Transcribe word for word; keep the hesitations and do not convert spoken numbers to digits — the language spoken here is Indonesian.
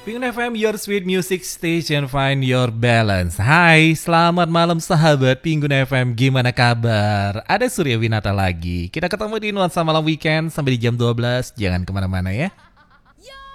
Pengen F M, your sweet music station, find your balance. Hai, selamat malam sahabat Pengguna F M, gimana kabar? Ada Surya Winata lagi. Kita ketemu di Nuansa Malam Weekend sampai di jam dua belas. Jangan kemana-mana ya.